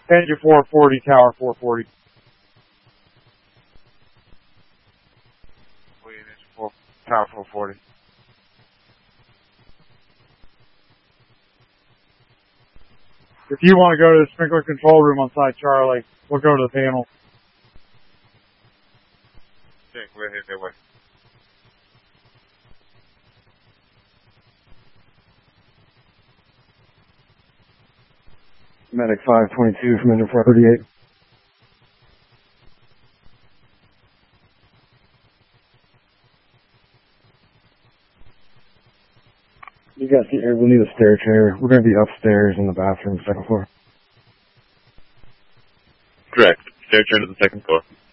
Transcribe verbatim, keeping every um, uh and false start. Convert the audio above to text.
Engine four forty, tower four forty. Wait, engine four, tower four forty. If you want to go to the sprinkler control room on side Charlie, we'll go to the panel. Okay, we're here, that way. Medic five twenty-two from engine four thirty-eight. You got the air, we'll need a stair chair. We're going to be upstairs in the bathroom, second floor. Correct. Stair chair to the second floor.